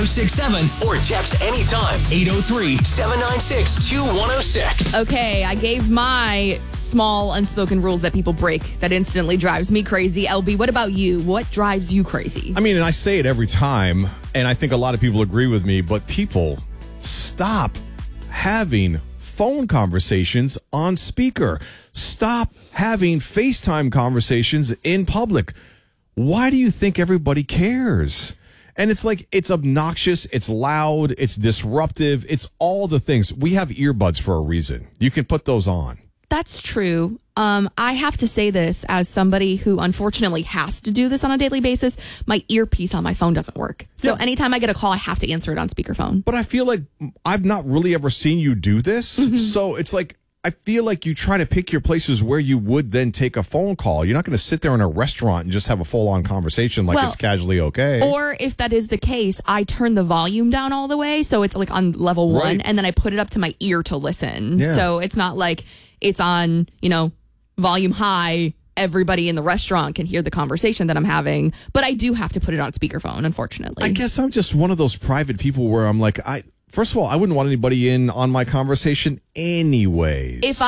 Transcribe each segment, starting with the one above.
1067 or text anytime 803-796-2106. Okay, I gave my small unspoken rules that people break that instantly drives me crazy. LB, what about you? What drives you crazy? I mean, and I say it every time, and I think a lot of people agree with me, but people, stop having phone conversations on speaker. Stop having FaceTime conversations in public. Why do you think everybody cares? And it's like, it's obnoxious, it's loud, it's disruptive, it's all the things. We have earbuds for a reason. You can put those on. That's true. I have to say this as somebody who unfortunately has to do this on a daily basis. My earpiece on my phone doesn't work. So anytime I get a call, I have to answer it on speakerphone. But I feel like I've not really ever seen you do this. Mm-hmm. So it's like, I feel like you try to pick your places where you would then take a phone call. You're not going to sit there in a restaurant and just have a full-on conversation like it's casually okay. Or if that is the case, I turn the volume down all the way so it's like on level 1, and then I put it up to my ear to listen. Yeah. So it's not like it's on, volume high. Everybody in the restaurant can hear the conversation that I'm having, but I do have to put it on speakerphone, unfortunately. I guess I'm just one of those private people where I'm like, first of all, I wouldn't want anybody in on my conversation anyways. If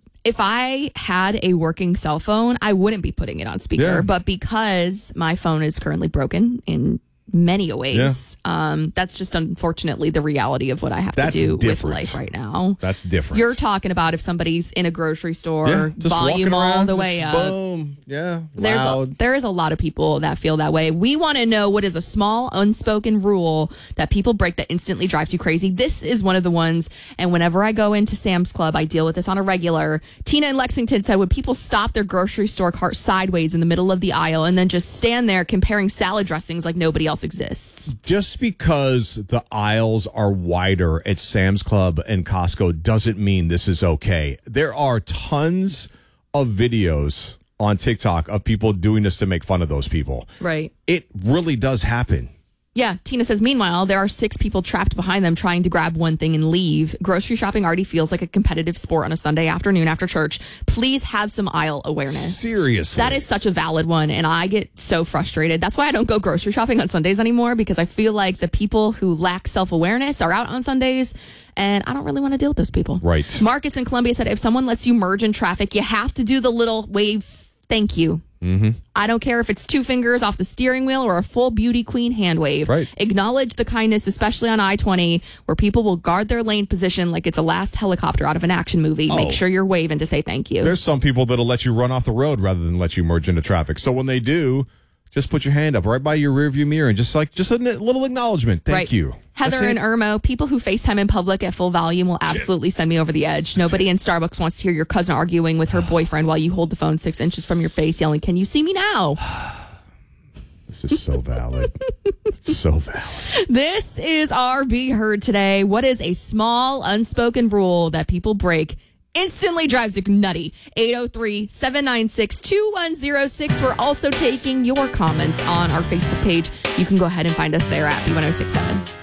I had a working cell phone, I wouldn't be putting it on speaker. But because my phone is currently broken in many ways, that's just unfortunately the reality of what I have to do with life right now. That's different. You're talking about if somebody's in a grocery store, volume all the way up. Boom. Yeah. Loud. There is a lot of people that feel that way. We want to know what is a small unspoken rule that people break that instantly drives you crazy. This is one of the ones. And whenever I go into Sam's Club, I deal with this on a regular. Tina in Lexington said when people stop their grocery store cart sideways in the middle of the aisle and then just stand there comparing salad dressings like nobody else exists. Just because the aisles are wider at Sam's Club and Costco doesn't mean this is okay. There are tons of videos on TikTok of people doing this to make fun of those people. Right. It really does happen. Yeah, Tina says, meanwhile, there are 6 people trapped behind them trying to grab one thing and leave. Grocery shopping already feels like a competitive sport on a Sunday afternoon after church. Please have some aisle awareness. Seriously. That is such a valid one, and I get so frustrated. That's why I don't go grocery shopping on Sundays anymore, because I feel like the people who lack self-awareness are out on Sundays, and I don't really want to deal with those people. Right. Marcus in Columbia said, if someone lets you merge in traffic, you have to do the little wave, thank you. Mm-hmm. I don't care if it's 2 fingers off the steering wheel or a full beauty queen hand wave. Right. Acknowledge the kindness, especially on I-20, where people will guard their lane position like it's a last helicopter out of an action movie. Make sure you're waving to say thank you. There's some people that'll let you run off the road rather than let you merge into traffic. So when they do, just put your hand up right by your rearview mirror and just a little acknowledgement. Thank you. Heather and Irmo, people who FaceTime in public at full volume will absolutely send me over the edge. Nobody in Starbucks wants to hear your cousin arguing with her boyfriend while you hold the phone 6 inches from your face yelling, "Can you see me now?" This is so valid. It's so valid. This is our Be Heard today. What is a small unspoken rule that people break instantly drives you nutty? 803-796-2106. We're also taking your comments on our Facebook page. You can go ahead and find us there at B1067.